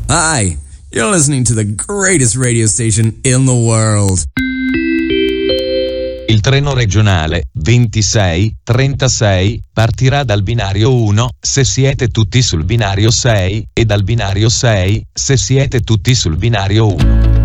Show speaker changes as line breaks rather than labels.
Hi, you're listening to the greatest radio station in the world.
Il treno regionale 2636 partirà dal binario 1 se siete tutti sul binario 6 e dal binario 6 se siete tutti sul binario 1.